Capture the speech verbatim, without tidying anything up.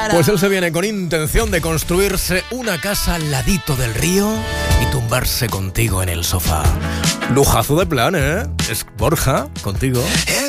Pues él se viene con intención de construirse una casa al ladito del río y tumbarse contigo en el sofá. Lujazo de plan, ¿eh? Es Borja, contigo.